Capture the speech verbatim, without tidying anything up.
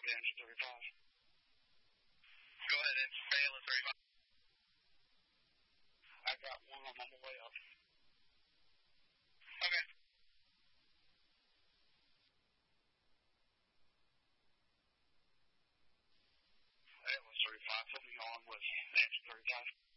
engine thirty-five. Go ahead, A L S thirty-five. I got one. I'm on the way up. Okay. A L S thirty-five, put me on with engine thirty-five.